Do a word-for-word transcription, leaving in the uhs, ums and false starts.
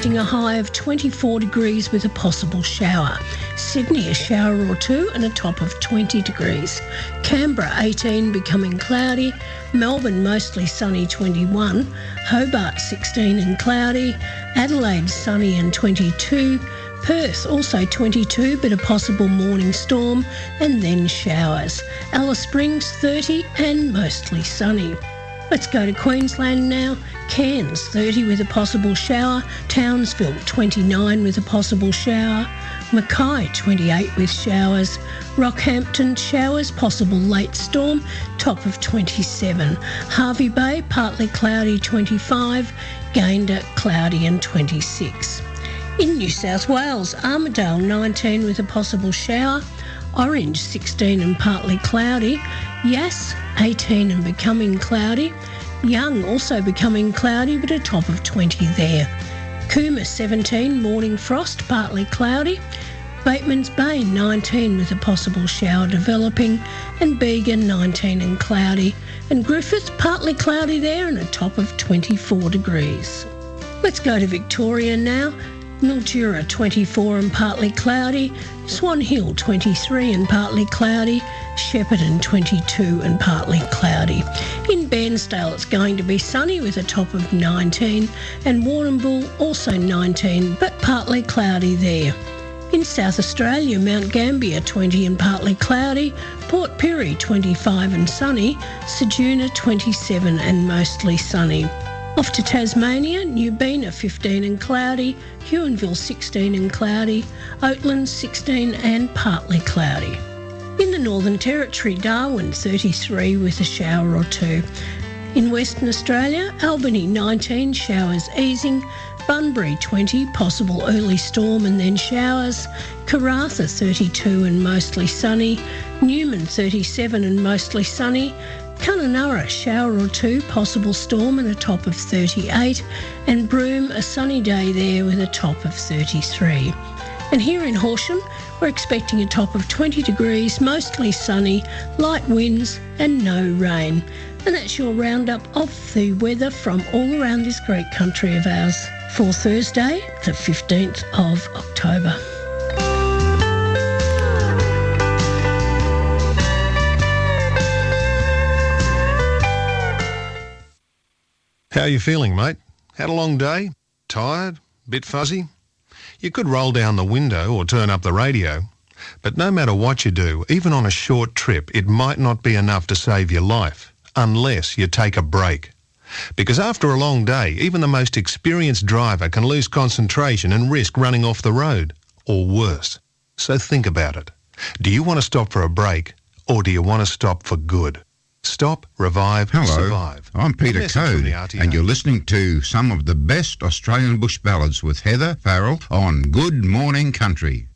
expecting a high of twenty-four degrees with a possible shower. Sydney, a shower or two and a top of twenty degrees. Canberra, eighteen, becoming cloudy. Melbourne, mostly sunny, twenty-one. Hobart, sixteen and cloudy. Adelaide, sunny and twenty-two. Perth, also twenty-two, but a possible morning storm and then showers. Alice Springs, thirty and mostly sunny. Let's go to Queensland now. Cairns, thirty with a possible shower. Townsville, twenty-nine with a possible shower. Mackay, twenty-eight with showers. Rockhampton, showers, possible late storm, top of twenty-seven. Hervey Bay, partly cloudy, twenty-five. Gayndah, cloudy and twenty-six. In New South Wales, Armidale, nineteen with a possible shower. Orange, sixteen and partly cloudy. Yass, eighteen and becoming cloudy. Young, also becoming cloudy, but a top of twenty there. Cooma, seventeen, morning frost, partly cloudy. Bateman's Bay, nineteen with a possible shower developing. And Bega, nineteen and cloudy. And Griffith, partly cloudy there and a top of twenty-four degrees. Let's go to Victoria now. Mildura, twenty-four and partly cloudy. Swan Hill, twenty-three and partly cloudy. Shepparton, twenty-two and partly cloudy. In Bairnsdale, it's going to be sunny with a top of nineteen. And Warrnambool, also nineteen, but partly cloudy there. In South Australia, Mount Gambier, twenty and partly cloudy. Port Pirie, twenty-five and sunny. Ceduna, twenty-seven and mostly sunny. Off to Tasmania, Newbina, fifteen and cloudy. Huonville, sixteen and cloudy. Oatlands, sixteen and partly cloudy. In the Northern Territory, Darwin, thirty-three with a shower or two. In Western Australia, Albany, nineteen, showers easing. Bunbury, twenty, possible early storm and then showers. Karratha, thirty-two and mostly sunny. Newman, thirty-seven and mostly sunny. Kununurra, shower or two, possible storm and a top of thirty-eight. And Broome, a sunny day there with a top of thirty-three. And here in Horsham, we're expecting a top of twenty degrees, mostly sunny, light winds and no rain. And that's your roundup of the weather from all around this great country of ours for Thursday, the fifteenth of October. How are you feeling, mate? Had a long day? Tired? Bit fuzzy? You could roll down the window or turn up the radio. But no matter what you do, even on a short trip, it might not be enough to save your life, unless you take a break. Because after a long day, even the most experienced driver can lose concentration and risk running off the road, or worse. So think about it. Do you want to stop for a break, or do you want to stop for good? Stop, revive, Hello, survive. I'm Peter Code, and you're listening to some of the best Australian bush ballads with Heather Farrell on Good Morning Country.